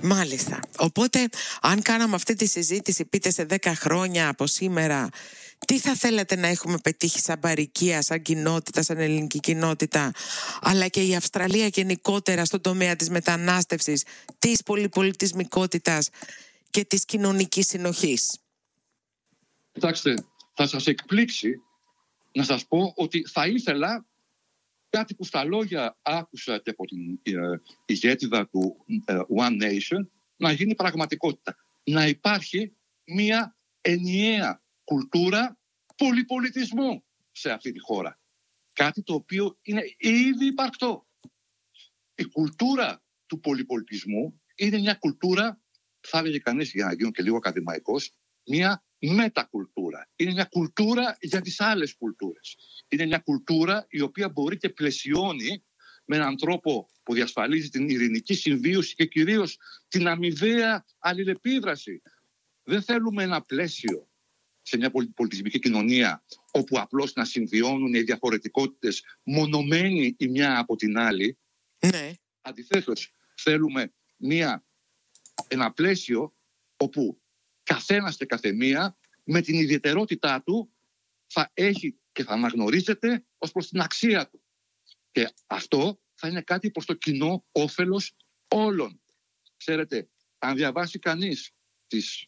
Μάλιστα. Οπότε, αν κάναμε αυτή τη συζήτηση, πείτε σε 10 χρόνια από σήμερα, τι θα θέλατε να έχουμε πετύχει σαν παροικία, σαν κοινότητα, σαν ελληνική κοινότητα, αλλά και η Αυστραλία γενικότερα στον τομέα της μετανάστευσης, της πολυπολιτισμικότητας και της κοινωνικής συνοχής? Κοιτάξτε, θα σας εκπλήξει να σας πω ότι θα ήθελα κάτι που στα λόγια άκουσα και από την ηγέτιδα του One Nation να γίνει πραγματικότητα. Να υπάρχει μια ενιαία κουλτούρα πολυπολιτισμού σε αυτή τη χώρα. Κάτι το οποίο είναι ήδη υπαρκτό. Η κουλτούρα του πολυπολιτισμού είναι μια κουλτούρα, θα έλεγε κανείς, για να γίνω και λίγο ακαδημαϊκός, μια μετακουλτούρα. Είναι μια κουλτούρα για τις άλλες κουλτούρες. Είναι μια κουλτούρα η οποία μπορεί και πλαισιώνει με έναν τρόπο που διασφαλίζει την ειρηνική συμβίωση και κυρίως την αμοιβαία αλληλεπίδραση. Δεν θέλουμε ένα πλαίσιο σε μια πολιτισμική κοινωνία όπου απλώς να συμβιώνουν οι διαφορετικότητες μονομένοι η μια από την άλλη. Ναι. Αντιθέτως, θέλουμε ένα πλαίσιο όπου καθένας και καθεμία με την ιδιαιτερότητά του θα έχει και θα αναγνωρίζεται ως προς την αξία του. Και αυτό θα είναι κάτι προς το κοινό όφελος όλων. Ξέρετε, αν διαβάσει κανείς τις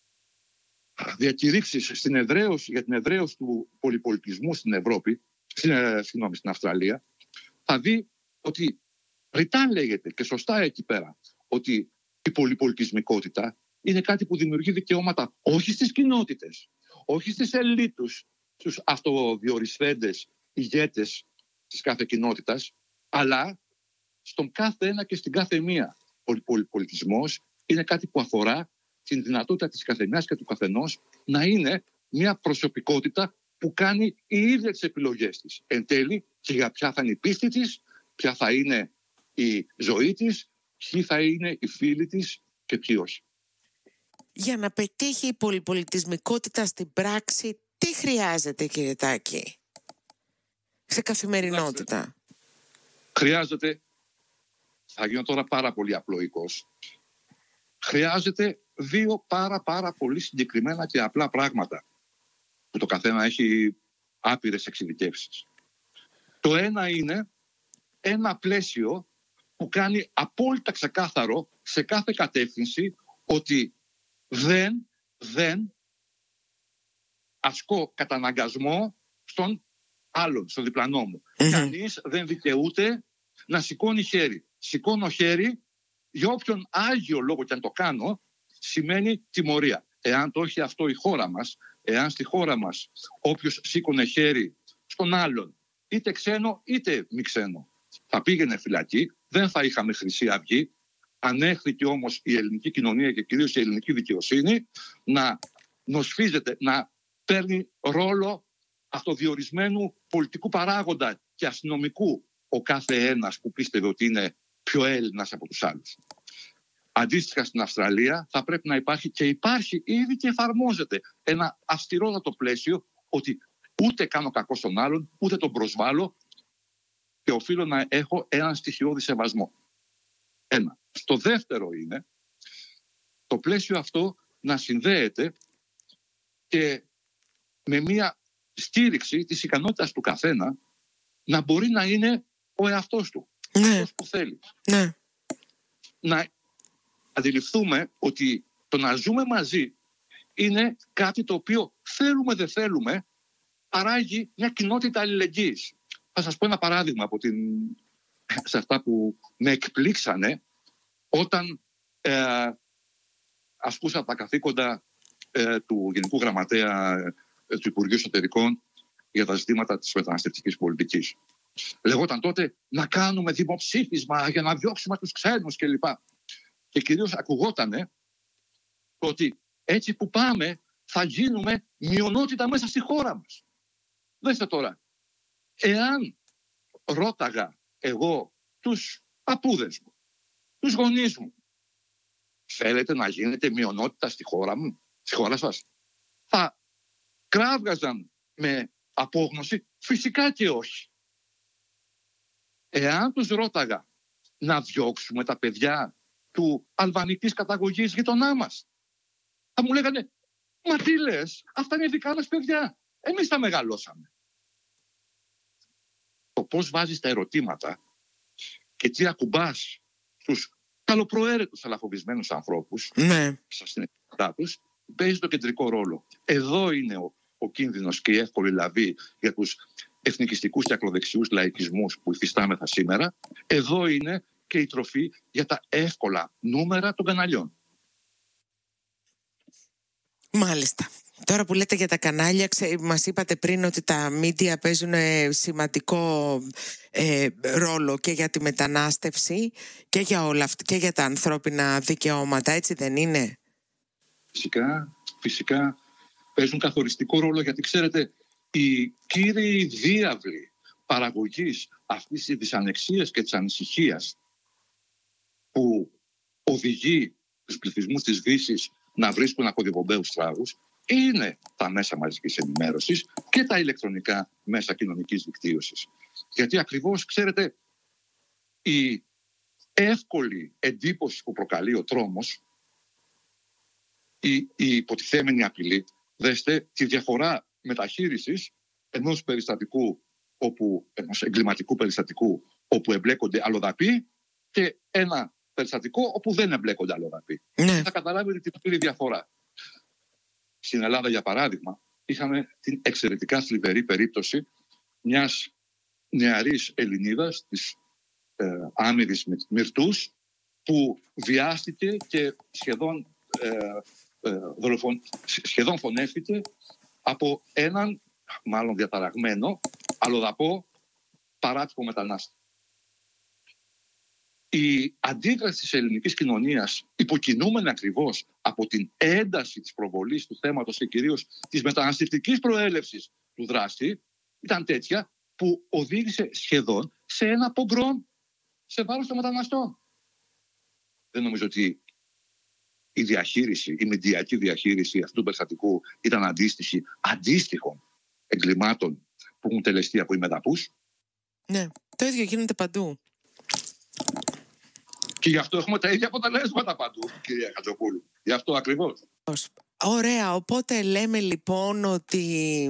διακηρύξεις για την εδραίωση του πολυπολιτισμού στην Ευρώπη, στην Αυστραλία, θα δει ότι ρητά λέγεται και σωστά εκεί πέρα ότι η πολυπολιτισμικότητα είναι κάτι που δημιουργεί δικαιώματα όχι στις κοινότητες, όχι στις ελίτους, στους αυτοδιορισθέντες ηγέτες της κάθε κοινότητας, αλλά στον κάθε ένα και στην κάθε μία. Ο πολυπολιτισμός είναι κάτι που αφορά την δυνατότητα της καθεμιάς και του καθενός να είναι μια προσωπικότητα που κάνει η ίδια τις επιλογές της. Εν τέλει, και για ποια θα είναι η πίστη της, ποια θα είναι η ζωή της, ποιοι θα είναι οι φίλοι της και ποιοι όχι. Για να πετύχει η πολυπολιτισμικότητα στην πράξη, τι χρειάζεται, κύριε Τάκη, σε καθημερινότητα? Χρειάζεται, θα γίνω τώρα πάρα πολύ απλοϊκός, χρειάζεται δύο πάρα πολύ συγκεκριμένα και απλά πράγματα που το καθένα έχει άπειρες εξειδικεύσεις. Το ένα είναι ένα πλαίσιο που κάνει απόλυτα ξεκάθαρο σε κάθε κατεύθυνση ότι δεν ασκώ καταναγκασμό στον άλλον, στον διπλανό μου. Κανείς δεν δικαιούται να σηκώνει χέρι. Σηκώνω χέρι, για όποιον άγιο λόγο και αν το κάνω, σημαίνει τιμωρία. Εάν το έχει αυτό η χώρα μας, εάν στη χώρα μας όποιος σήκωνε χέρι στον άλλον, είτε ξένο είτε μη ξένο, θα πήγαινε φυλακή, δεν θα είχαμε Χρυσή Αυγή. Ανέχθηκε όμως η ελληνική κοινωνία και κυρίως η ελληνική δικαιοσύνη να νοσφίζεται, να παίρνει ρόλο αυτοδιορισμένου πολιτικού παράγοντα και αστυνομικού ο κάθε ένας που πίστευε ότι είναι πιο Έλληνας από τους άλλους. Αντίστοιχα στην Αυστραλία θα πρέπει να υπάρχει και υπάρχει ήδη και εφαρμόζεται ένα αυστηρότατο πλαίσιο ότι ούτε κάνω κακό στον άλλον, ούτε τον προσβάλλω και οφείλω να έχω έναν στοιχειώδη σεβασμό. Ένα. Στο δεύτερο είναι το πλαίσιο αυτό να συνδέεται και με μια στήριξη της ικανότητας του καθένα να μπορεί να είναι ο εαυτός του. Αυτός που θέλει. Ναι. Να αντιληφθούμε ότι το να ζούμε μαζί είναι κάτι το οποίο θέλουμε δεν θέλουμε παράγει μια κοινότητα αλληλεγγύης. Θα σας πω ένα παράδειγμα σε αυτά που με εκπλήξανε όταν ασκούσα τα καθήκοντα του Γενικού Γραμματέα του Υπουργείου Εσωτερικών για τα ζητήματα της μεταναστευτικής πολιτικής. Λεγόταν τότε να κάνουμε δημοψήφισμα για να διώξουμε τους ξένους κλπ. Και κυρίως ακουγότανε ότι έτσι που πάμε θα γίνουμε μειονότητα μέσα στη χώρα μας. Δέστε τώρα, εάν ρώταγα εγώ τους παππούδες μου, τους γονείς μου, θέλετε να γίνετε μειονότητα στη χώρα μου, στη χώρα σας, θα κράβγαζαν με απόγνωση, φυσικά και όχι. Εάν τους ρώταγα να διώξουμε τα παιδιά του αλβανικής καταγωγής γειτονά μας. Θα μου λέγανε, μα τι λες, αυτά είναι δικά μας παιδιά. Εμείς τα μεγαλώσαμε. Το πώς βάζεις τα ερωτήματα και τι ακουμπάς στους καλοπροαίρετους αλαφοβισμένους ανθρώπους, στα συναισθήματά τους, παίζει το κεντρικό ρόλο. Εδώ είναι ο κίνδυνος και η εύκολη λαβή για τους εθνικιστικούς και ακροδεξιούς λαϊκισμούς που υφιστάμεθα σήμερα. Εδώ είναι και η τροφή για τα εύκολα νούμερα των καναλιών. Μάλιστα. Τώρα που λέτε για τα κανάλια, μας είπατε πριν ότι τα μίντια παίζουν σημαντικό ρόλο και για τη μετανάστευση και για όλα αυτά, και για τα ανθρώπινα δικαιώματα, έτσι δεν είναι? Φυσικά παίζουν καθοριστικό ρόλο, γιατί ξέρετε, οι κύριοι διάβλοι παραγωγής αυτής της δυσανεξίας και της ανησυχίας που οδηγεί τους πληθυσμούς της Δύσης να βρίσκουν αποδημπομπαίους τράγους είναι τα μέσα μαζικής ενημέρωσης και τα ηλεκτρονικά μέσα κοινωνικής δικτύωσης. Γιατί ακριβώς, ξέρετε, η εύκολη εντύπωση που προκαλεί ο τρόμος, η υποτιθέμενη απειλή, δέστε τη διαφορά μεταχείρισης ενός εγκληματικού περιστατικού όπου εμπλέκονται αλλοδαποί και ένα περιστατικό όπου δεν εμπλέκονται αλλοδαποί. Θα καταλάβετε την πλήρη διαφορά. Στην Ελλάδα, για παράδειγμα, είχαμε την εξαιρετικά θλιβερή περίπτωση μιας νεαρής Ελληνίδας, της Άμυρης Μυρτούς, που βιάστηκε και σχεδόν φωνεύτηκε από έναν, μάλλον διαταραγμένο, αλλοδαπό παράτυπο μετανάστη. Η αντίδραση της ελληνικής κοινωνίας, υποκινούμενη ακριβώς από την ένταση της προβολής του θέματος και κυρίως της μεταναστευτικής προέλευσης του δράστη, ήταν τέτοια που οδήγησε σχεδόν σε ένα πογκρόμ σε βάρος των μεταναστών. Δεν νομίζω ότι η μηντιακή διαχείριση αυτού του περιστατικού ήταν αντίστοιχη αντίστοιχων εγκλημάτων που έχουν τελεστεί από οι μεταπούς. Ναι, το ίδιο γίνεται παντού. Και γι' αυτό έχουμε τα ίδια αποτελέσματα παντού, κυρία Χατζοπούλου. Γι' αυτό ακριβώς. Ωραία, οπότε λέμε λοιπόν ότι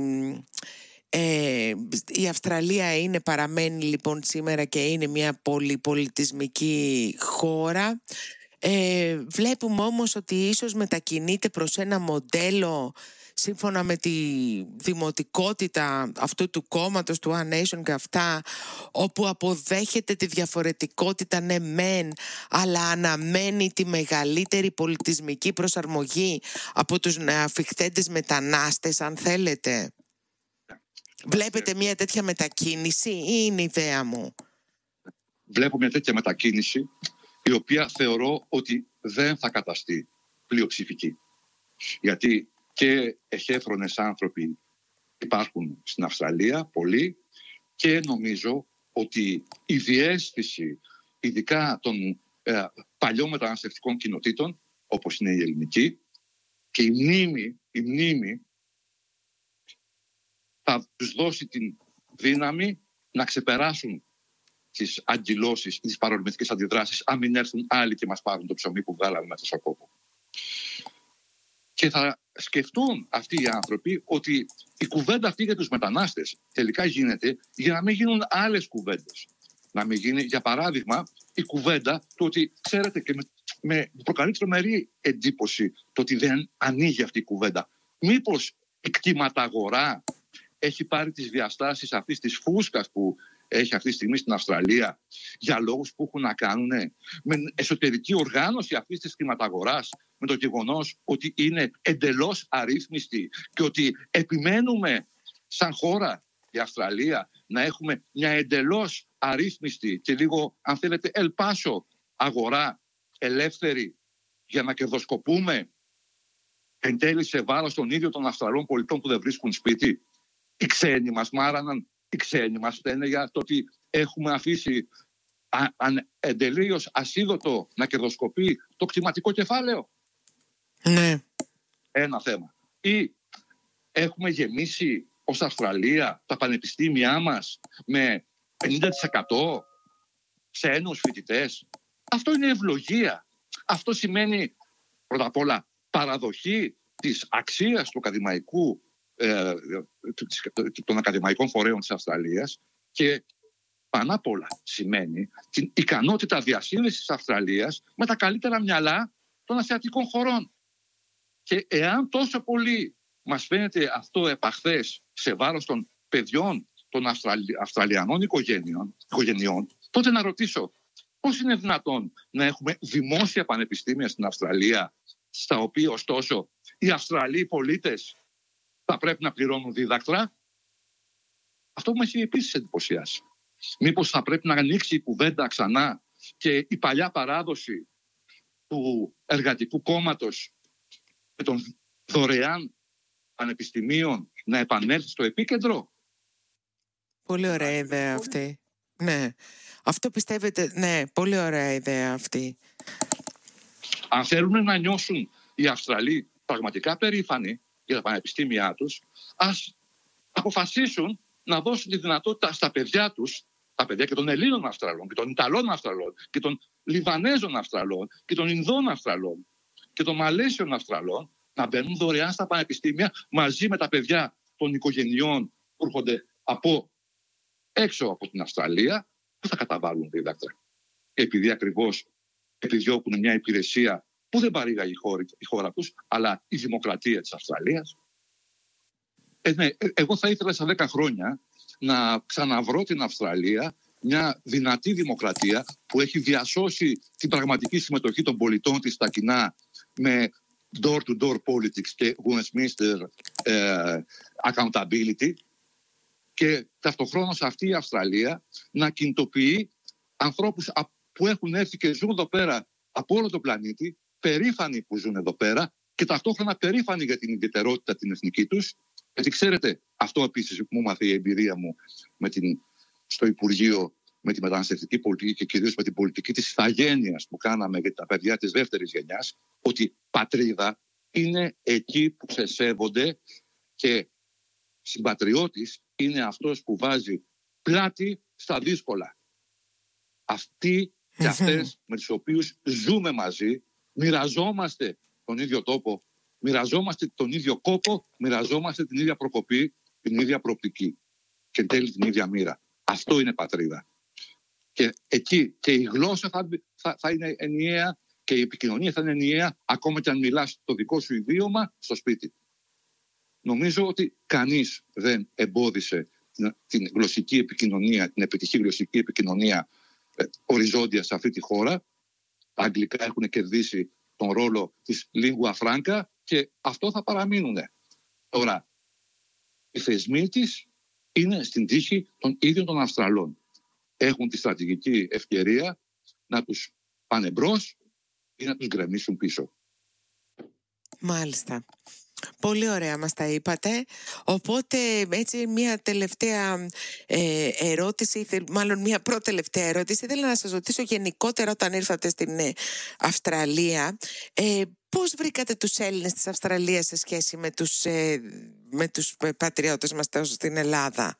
η Αυστραλία παραμένει λοιπόν σήμερα και είναι μια πολυπολιτισμική χώρα. Βλέπουμε όμως ότι ίσως μετακινείται προς ένα μοντέλο, σύμφωνα με τη δημοτικότητα αυτού του κόμματος, του One Nation και αυτά, όπου αποδέχεται τη διαφορετικότητα, ναι μεν, αλλά αναμένει τη μεγαλύτερη πολιτισμική προσαρμογή από τους νεοαφιχθέντες μετανάστες, αν θέλετε. Βλέπετε μια τέτοια μετακίνηση ή είναι ιδέα μου? Βλέπω μια τέτοια μετακίνηση, η οποία θεωρώ ότι δεν θα καταστεί πλειοψηφική. Γιατί και εχέφρονες άνθρωποι υπάρχουν στην Αυστραλία, πολλοί, και νομίζω ότι η διαίσθηση, ειδικά των παλιών μεταναστευτικών κοινοτήτων, όπως είναι η ελληνική, και η μνήμη θα τους δώσει την δύναμη να ξεπεράσουν τις αγκυλώσεις, τις παρορμητικές αντιδράσεις, αν μην έρθουν άλλοι και μας πάρουν το ψωμί που βγάλαμε μέσα στο κόπο. Και θα σκεφτούν αυτοί οι άνθρωποι ότι η κουβέντα αυτή για τους μετανάστες τελικά γίνεται για να μην γίνουν άλλες κουβέντες. Να μην γίνει, για παράδειγμα, η κουβέντα του ότι, ξέρετε, και με προκαλεί τρομερή εντύπωση το ότι δεν ανοίγει αυτή η κουβέντα. Μήπως η κτηματαγορά έχει πάρει τις διαστάσεις αυτής της φούσκας που έχει αυτή τη στιγμή στην Αυστραλία, για λόγους που έχουν να κάνουν με εσωτερική οργάνωση αυτής της κτηματαγοράς, με το γεγονός ότι είναι εντελώς αρρύθμιστη και ότι επιμένουμε σαν χώρα, η Αυστραλία, να έχουμε μια εντελώς αρρύθμιστη και λίγο, αν θέλετε, ελπάσο αγορά ελεύθερη, για να κερδοσκοπούμε εν τέλει σε βάρος των ίδιων των Αυστραλών πολιτών που δεν βρίσκουν σπίτι. Οι ξένοι μας μάραναν, οι ξένοι μας φταίνε για το ότι έχουμε αφήσει εντελείως ασίδωτο να κερδοσκοπεί το κτηματικό κεφάλαιο. Ναι. Ένα θέμα. Ή έχουμε γεμίσει ως Αυστραλία τα πανεπιστήμια μας με 50% ξένους φοιτητές. Αυτό είναι ευλογία. Αυτό σημαίνει πρώτα απ' όλα παραδοχή της αξίας του των ακαδημαϊκών φορέων της Αυστραλίας και πάνω απ' όλα σημαίνει την ικανότητα διασύνδεσης της Αυστραλίας με τα καλύτερα μυαλά των ασιατικών χωρών. Και εάν τόσο πολύ μας φαίνεται αυτό επαχθές σε βάρος των παιδιών των Αυστραλιανών οικογενειών, τότε να ρωτήσω πώς είναι δυνατόν να έχουμε δημόσια πανεπιστήμια στην Αυστραλία, στα οποία ωστόσο οι Αυστραλοί πολίτες θα πρέπει να πληρώνουν δίδακτρα? Αυτό που με έχει επίσης εντυπωσιάσει. Μήπως θα πρέπει να ανοίξει η κουβέντα ξανά και η παλιά παράδοση του Εργατικού Κόμματος με των δωρεάν πανεπιστημίων να επανέλθει στο επίκεντρο? Πολύ ωραία ιδέα αυτή. Ναι. Αυτό πιστεύετε, ναι, πολύ ωραία ιδέα αυτή. Αν θέλουν να νιώσουν οι Αυστραλοί πραγματικά περήφανοι για τα πανεπιστήμια τους, ας αποφασίσουν να δώσουν τη δυνατότητα στα παιδιά τους, τα παιδιά και των Ελλήνων Αυστραλών και των Ιταλών Αυστραλών και των Λιβανέζων Αυστραλών και των Ινδών Αυστραλών και των Μαλέσιων Αυστραλών να μπαίνουν δωρεάν στα πανεπιστήμια μαζί με τα παιδιά των οικογενειών που έρχονται από έξω από την Αυστραλία, που θα καταβάλουν δίδακτρα. Επειδή ακριβώς επιδιώκουν μια υπηρεσία που δεν παρήγαγε η χώρα τους, αλλά η δημοκρατία της Αυστραλίας. Ναι, εγώ θα ήθελα σε 10 χρόνια να ξαναβρω την Αυστραλία μια δυνατή δημοκρατία που έχει διασώσει την πραγματική συμμετοχή των πολιτών της στα κοινά με door-to-door politics και Westminster accountability, και ταυτοχρόνως αυτή η Αυστραλία να κινητοποιεί ανθρώπους που έχουν έρθει και ζουν εδώ πέρα από όλο τον πλανήτη, περήφανοι που ζουν εδώ πέρα και ταυτόχρονα περήφανοι για την ιδιαιτερότητα την εθνική τους. Γιατί ξέρετε, αυτό επίσης που μου μάθε η εμπειρία μου στο Υπουργείο με τη μεταναστευτική πολιτική και κυρίως με την πολιτική της ηθαγένειας που κάναμε για τα παιδιά της δεύτερης γενιάς, ότι πατρίδα είναι εκεί που σε σέβονται και συμπατριώτης είναι αυτός που βάζει πλάτη στα δύσκολα. Αυτοί και αυτές με τους οποίους ζούμε μαζί, μοιραζόμαστε τον ίδιο τόπο, μοιραζόμαστε τον ίδιο κόπο, μοιραζόμαστε την ίδια προκοπή, την ίδια προοπτική και εν τέλει την ίδια μοίρα. Αυτό είναι πατρίδα. Και εκεί και η γλώσσα θα είναι ενιαία και η επικοινωνία θα είναι ενιαία, ακόμα και αν μιλάς το δικό σου ιδίωμα στο σπίτι. Νομίζω ότι κανείς δεν εμπόδισε την γλωσσική επικοινωνία, την επιτυχή γλωσσική επικοινωνία οριζόντια σε αυτή τη χώρα. Τα αγγλικά έχουν κερδίσει τον ρόλο της lingua franca και αυτό θα παραμείνουν. Τώρα, οι θεσμοί της είναι στην τύχη των ίδιων των Αυστραλών. Έχουν τη στρατηγική ευκαιρία να τους πάνε μπρος ή να τους γκρεμίσουν πίσω. Μάλιστα. Πολύ ωραία μας τα είπατε. Οπότε έτσι μια τελευταία ερώτηση, μάλλον μια προτελευταία ερώτηση. Ήθελα να σας ρωτήσω γενικότερα όταν ήρθατε στην Αυστραλία, πώς βρήκατε τους Έλληνες της Αυστραλίας σε σχέση με τους πατριώτες μας στην Ελλάδα?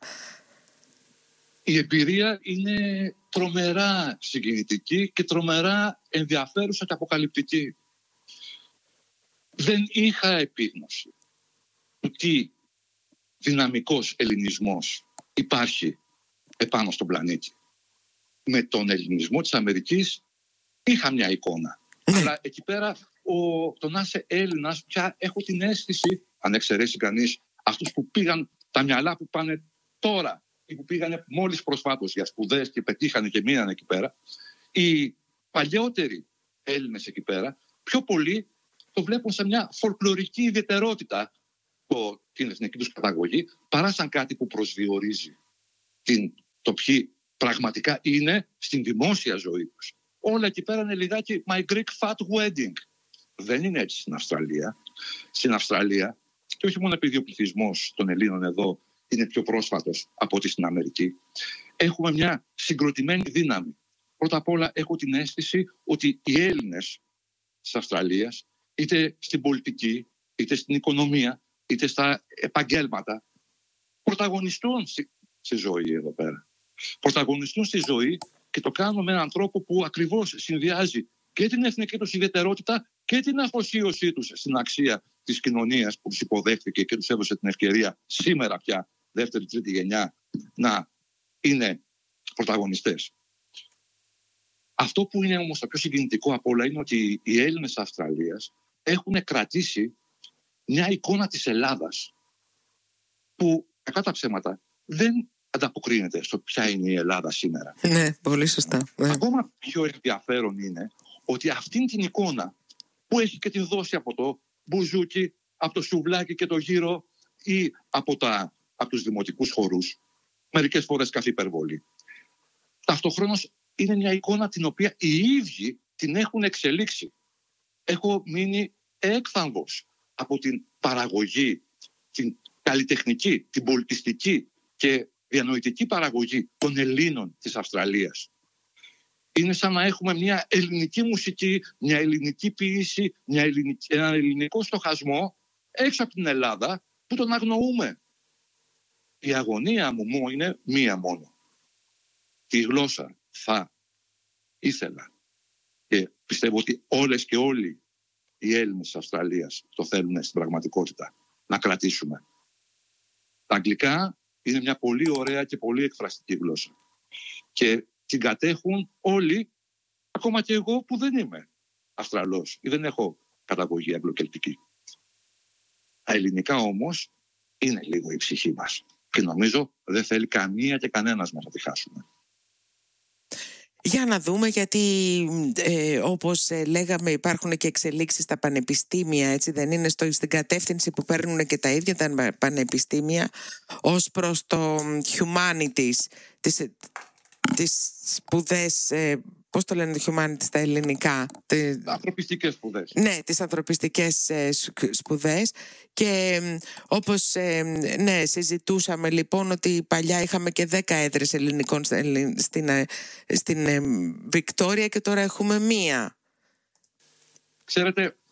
Η εμπειρία είναι τρομερά συγκινητική και τρομερά ενδιαφέρουσα και αποκαλυπτική. Δεν είχα επίγνωση του τι δυναμικός ελληνισμός υπάρχει επάνω στον πλανήτη. Με τον ελληνισμό της Αμερικής είχα μια εικόνα. Αλλά εκεί πέρα το να είσαι Έλληνας πια έχω την αίσθηση, αν εξαιρέσει κανείς αυτούς που πήγαν, τα μυαλά που πάνε τώρα ή που πήγανε μόλις προσφάτως για σπουδές και πετύχανε και μείνανε εκεί πέρα, οι παλιότεροι Έλληνες εκεί πέρα πιο πολύ το βλέπουν σε μια φολκλωρική ιδιαιτερότητα την εθνική τους καταγωγή, παρά σαν κάτι που προσδιορίζει το ποιοι πραγματικά είναι στην δημόσια ζωή τους. Όλα εκεί πέρα είναι λιγάκι my Greek fat wedding. Δεν είναι έτσι στην Αυστραλία. Στην Αυστραλία, και όχι μόνο επειδή ο πληθυσμός των Ελλήνων εδώ είναι πιο πρόσφατος από ό,τι στην Αμερική, έχουμε μια συγκροτημένη δύναμη. Πρώτα απ' όλα έχω την αίσθηση ότι οι Έλληνες της Αυστραλίας, είτε στην πολιτική, είτε στην οικονομία, είτε στα επαγγέλματα, πρωταγωνιστούν στη ζωή εδώ πέρα. Πρωταγωνιστούν στη ζωή και το κάνουν με έναν τρόπο που ακριβώς συνδυάζει και την εθνική τους ιδιαιτερότητα και την αφοσίωσή τους στην αξία της κοινωνίας που τους υποδέχθηκε και τους έδωσε την ευκαιρία σήμερα πια, δεύτερη-τρίτη γενιά, να είναι πρωταγωνιστές. Αυτό που είναι όμως το πιο συγκινητικό απ' όλα είναι ότι οι Έλληνες Αυστραλίας έχουν κρατήσει μια εικόνα της Ελλάδας που, κακά τα ψέματα, δεν ανταποκρίνεται στο ποια είναι η Ελλάδα σήμερα. Ναι, πολύ σωστά. Ναι. Ακόμα πιο ενδιαφέρον είναι ότι αυτήν την εικόνα που έχει και την δώσει από το μπουζούκι, από το σουβλάκι και το γύρο ή από τους δημοτικούς χορούς, μερικές φορές καθ' υπερβολή. Ταυτόχρονος είναι μια εικόνα την οποία οι ίδιοι την έχουν εξελίξει. Έχω μείνει έκθαμβος από την παραγωγή, την καλλιτεχνική, την πολιτιστική και διανοητική παραγωγή των Ελλήνων της Αυστραλίας. Είναι σαν να έχουμε μια ελληνική μουσική, μια ελληνική ποίηση, έναν ελληνικό στοχασμό έξω από την Ελλάδα που τον αγνοούμε. Η αγωνία μου είναι μία μόνο. Τη γλώσσα θα ήθελα και πιστεύω ότι όλες και όλοι οι Έλληνες της Αυστραλίας το θέλουν στην πραγματικότητα να κρατήσουμε. Τα αγγλικά είναι μια πολύ ωραία και πολύ εκφραστική γλώσσα και την κατέχουν όλοι, ακόμα και εγώ που δεν είμαι Αυστραλός ή δεν έχω καταγωγή αγγλοκελτική. Τα ελληνικά όμως είναι λίγο η ψυχή μας και νομίζω δεν θέλει καμία και κανένας μας να τη χάσουμε. Για να δούμε, γιατί όπως λέγαμε υπάρχουν και εξελίξεις στα πανεπιστήμια, έτσι δεν είναι, στην κατεύθυνση που παίρνουν και τα ίδια τα πανεπιστήμια ως προς το humanities, τις σπουδές, πώς το λένε το humanities στα ελληνικά? Ανθρωπιστικές σπουδές. Ναι, τις ανθρωπιστικές σπουδές. Και όπως συζητούσαμε λοιπόν ότι παλιά είχαμε και 10 έδρες ελληνικών στην Βικτόρια και τώρα έχουμε 1. Ξέρετε,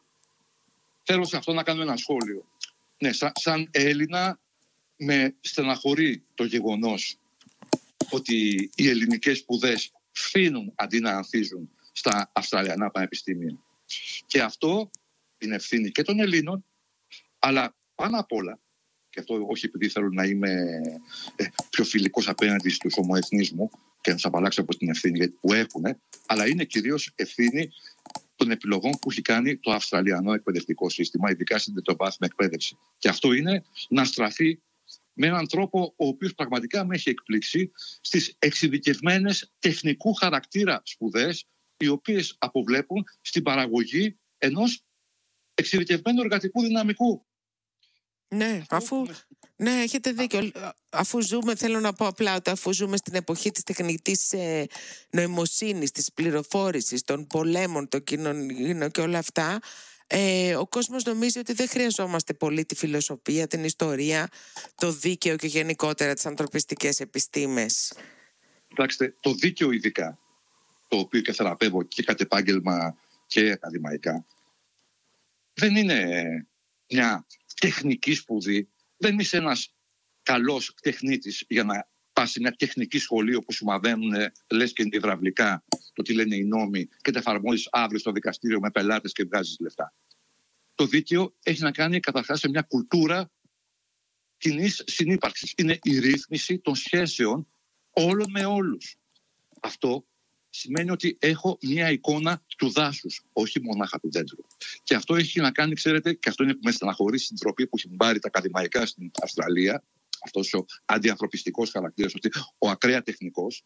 θέλω σε αυτό να κάνω ένα σχόλιο. Ναι, σαν Έλληνα με στεναχωρεί το γεγονός ότι οι ελληνικές σπουδές φθήνουν αντί να ανθίζουν στα Αυστραλιανά πανεπιστήμια. Και αυτό είναι ευθύνη και των Ελλήνων, αλλά πάνω απ' όλα, και αυτό όχι επειδή θέλω να είμαι πιο φιλικός απέναντι στους ομοεθνείς μου και να τους απαλλάξω από την ευθύνη που έχουν, αλλά είναι κυρίως ευθύνη των επιλογών που έχει κάνει το Αυστραλιανό εκπαιδευτικό σύστημα, ειδικά στην τριτοβάθμια εκπαίδευση. Και αυτό είναι να στραφεί με έναν τρόπο ο οποίος πραγματικά με έχει εκπλήξει στις εξειδικευμένες τεχνικού χαρακτήρα σπουδές, οι οποίες αποβλέπουν στην παραγωγή ενός εξειδικευμένου εργατικού δυναμικού. Ναι, ναι, έχετε δίκιο. Αφού ζούμε, θέλω να πω απλά ότι αφού ζούμε στην εποχή της τεχνητής νοημοσύνης, της πληροφόρησης, των πολέμων, των κοινωνικών και όλα αυτά, ο κόσμος νομίζει ότι δεν χρειαζόμαστε πολύ τη φιλοσοφία, την ιστορία, το δίκαιο και γενικότερα τις ανθρωπιστικές επιστήμες. Κοιτάξτε, το δίκαιο ειδικά, το οποίο και θεραπεύω και κατ' επάγγελμα και ακαδημαϊκά, δεν είναι μια τεχνική σπουδή, δεν είσαι ένας καλός τεχνίτης για να πας σε μια τεχνική σχολή όπου σου μαθαίνουν λες και υδραυλικά το τι λένε οι νόμοι και τα εφαρμόζεις αύριο στο δικαστήριο με πελάτες και βγάζεις λεφτά. Το δίκαιο έχει να κάνει καταρχάς σε μια κουλτούρα κοινής συνύπαρξης. Είναι η ρύθμιση των σχέσεων όλων με όλους. Αυτό σημαίνει ότι έχω μια εικόνα του δάσους, όχι μονάχα του δέντρου. Και αυτό έχει να κάνει, ξέρετε, και αυτό είναι που με στεναχωρεί στην τροπή που έχει πάρει τα ακαδημαϊκά στην Αυστραλία, αυτός ο αντιανθρωπιστικός χαρακτήρας, ο ακραία τεχνικός,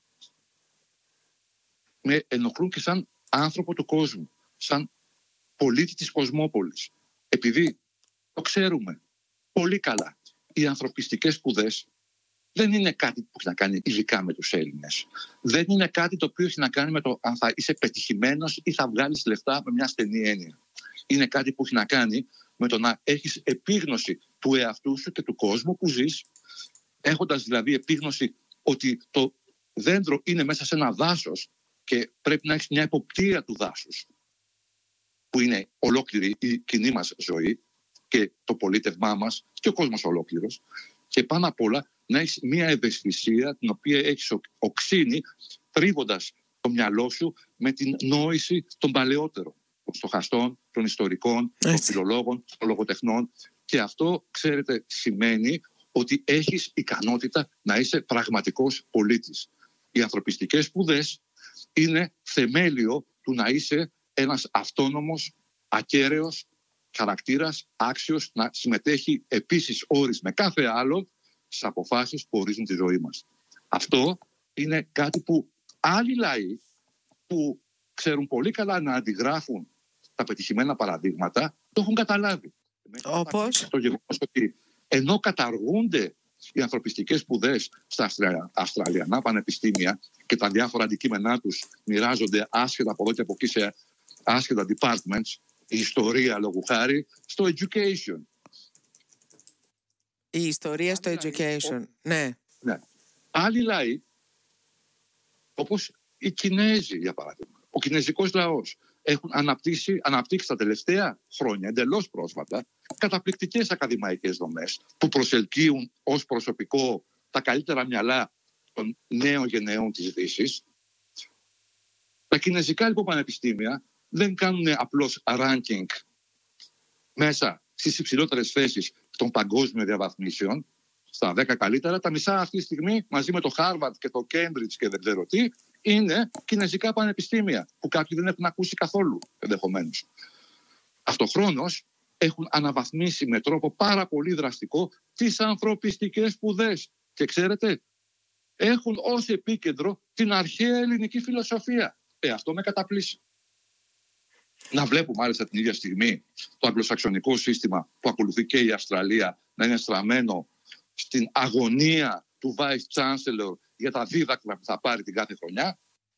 με ενοχλούν και σαν άνθρωπο του κόσμου, σαν πολίτη της κοσμόπολης. Επειδή το ξέρουμε πολύ καλά, οι ανθρωπιστικές σπουδές δεν είναι κάτι που έχει να κάνει ειδικά με τους Έλληνες. Δεν είναι κάτι το οποίο έχει να κάνει με το αν θα είσαι πετυχημένος ή θα βγάλεις λεφτά με μια στενή έννοια. Είναι κάτι που έχει να κάνει με το να έχεις επίγνωση του εαυτού σου και του κόσμου που ζεις, έχοντας δηλαδή επίγνωση ότι το δέντρο είναι μέσα σε ένα δάσος και πρέπει να έχεις μια εποπτεία του δάσους, που είναι ολόκληρη η κοινή μας ζωή και το πολίτευμά μας και ο κόσμος ολόκληρος, και πάνω απ' όλα να έχεις μια ευαισθησία την οποία έχεις οξύνει τρίβοντας το μυαλό σου με την νόηση των παλαιότερων, των στοχαστών, των ιστορικών, των φιλολόγων, των λογοτεχνών. Και αυτό, ξέρετε, σημαίνει ότι έχεις ικανότητα να είσαι πραγματικός πολίτης. Οι ανθρωπιστικές σπουδές είναι θεμέλιο του να είσαι ένας αυτόνομος, ακέραιος χαρακτήρας, άξιος να συμμετέχει επίσης όρις με κάθε άλλο στις αποφάσεις που ορίζουν τη ζωή μας. Αυτό είναι κάτι που άλλοι λαοί που ξέρουν πολύ καλά να αντιγράφουν τα πετυχημένα παραδείγματα το έχουν καταλάβει. Όπως? Το γεγονός ότι ενώ καταργούνται οι ανθρωπιστικές σπουδές στα Αυστραλιανά πανεπιστήμια και τα διάφορα αντικείμενά τους μοιράζονται άσχετα από εδώ και από εκεί σε άσχετα departments, η ιστορία λόγου χάρη στο education. Η ιστορία στο education, ναι. Άλλοι λαοί, όπως οι Κινέζοι για παράδειγμα, ο κινέζικος λαός, έχουν αναπτύξει τα τελευταία χρόνια, εντελώς πρόσφατα, καταπληκτικές ακαδημαϊκές δομές που προσελκύουν ως προσωπικό τα καλύτερα μυαλά των νέων γενναίων της Δύσης. Τα κινέζικα λοιπόν πανεπιστήμια δεν κάνουν απλώς ranking μέσα στις υψηλότερες θέσεις των παγκόσμιων διαβαθμίσεων, στα 10 καλύτερα. Τα μισά αυτή τη στιγμή μαζί με το Harvard και το Cambridge και δεν ξέρω τι, είναι κινέζικα πανεπιστήμια που κάποιοι δεν έχουν ακούσει καθόλου ενδεχομένως. Αυτοχρόνως έχουν αναβαθμίσει με τρόπο πάρα πολύ δραστικό τις ανθρωπιστικές σπουδές. Και ξέρετε, έχουν ως επίκεντρο την αρχαία ελληνική φιλοσοφία. Αυτό με καταπλήσει. Να βλέπουμε μάλιστα την ίδια στιγμή το αγγλοσαξονικό σύστημα που ακολουθεί και η Αυστραλία να είναι στραμμένο στην αγωνία του Vice Chancellor για τα δίδακτρα που θα πάρει την κάθε χρονιά.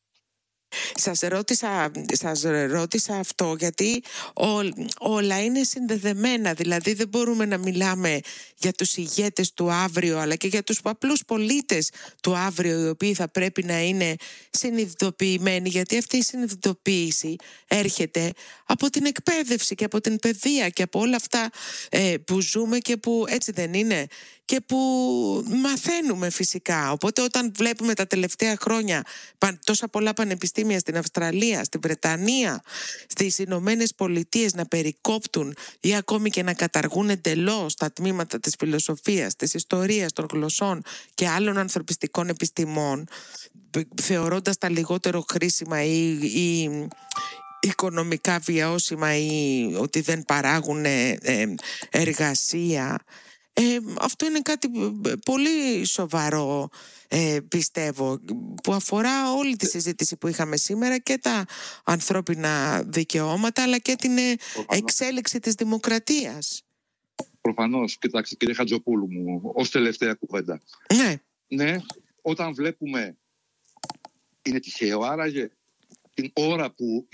Σας ρώτησα αυτό γιατί όλα είναι συνδεδεμένα, δηλαδή δεν μπορούμε να μιλάμε για τους ηγέτες του αύριο αλλά και για τους απλούς πολίτες του αύριο, οι οποίοι θα πρέπει να είναι συνειδητοποιημένοι, γιατί αυτή η συνειδητοποίηση έρχεται από την εκπαίδευση και από την παιδεία και από όλα αυτά που ζούμε και που έτσι δεν είναι και που μαθαίνουμε φυσικά. Οπότε όταν βλέπουμε τα τελευταία χρόνια τόσα πολλά πανεπιστήμια στην Αυστραλία, στην Βρετανία, στις Ηνωμένες Πολιτείες να περικόπτουν ή ακόμη και να καταργούν εντελώς τα τμήματα της φιλοσοφίας, της ιστορίας, των γλωσσών και άλλων ανθρωπιστικών επιστημών, θεωρώντας τα λιγότερο χρήσιμα ή οικονομικά βιώσιμα ή ότι δεν παράγουν εργασία, αυτό είναι κάτι πολύ σοβαρό, πιστεύω, που αφορά όλη τη συζήτηση που είχαμε σήμερα και τα ανθρώπινα δικαιώματα αλλά και την εξέλιξη της δημοκρατίας. Προφανώς, κοιτάξτε κύριε Χατζοπούλου μου, ως τελευταία κουβέντα. Ναι, όταν βλέπουμε, είναι τυχαίο άραγε την ώρα που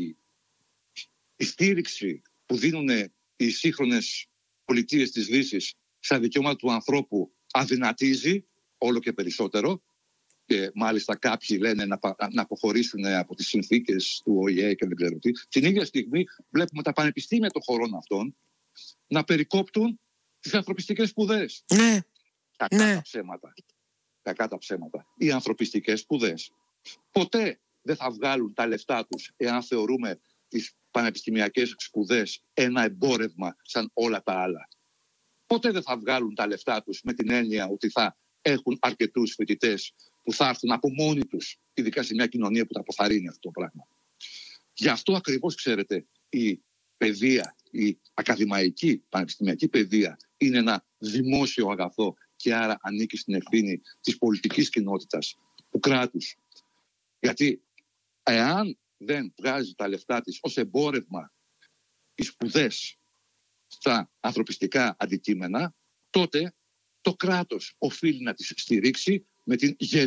η στήριξη που δίνουν οι σύγχρονες πολιτείες της Δύσης στα δικαιώματα του ανθρώπου αδυνατίζει όλο και περισσότερο και μάλιστα κάποιοι λένε να αποχωρήσουν από τις συνθήκες του ΟΗΕ και δεν ξέρω τι. Την ίδια στιγμή βλέπουμε τα πανεπιστήμια των χωρών αυτών να περικόπτουν τις ανθρωπιστικές σπουδές. Κακά τα ψέματα. Οι ανθρωπιστικές σπουδές ποτέ δεν θα βγάλουν τα λεφτά τους εάν θεωρούμε τις πανεπιστημιακές σπουδές ένα εμπόρευμα σαν όλα τα άλλα. Ποτέ δεν θα βγάλουν τα λεφτά τους με την έννοια ότι θα έχουν αρκετούς φοιτητές που θα έρθουν από μόνοι τους, ειδικά σε μια κοινωνία που θα αποθαρρύνει αυτό το πράγμα. Γι' αυτό ακριβώς, ξέρετε, η παιδεία, η ακαδημαϊκή πανεπιστημιακή παιδεία είναι ένα δημόσιο αγαθό και άρα ανήκει στην ευθύνη της πολιτικής κοινότητας, του κράτους. Γιατί εάν δεν βγάζει τα λεφτά της ως εμπόρευμα οι σπουδές στα ανθρωπιστικά αντικείμενα, τότε το κράτος οφείλει να τις στηρίξει με την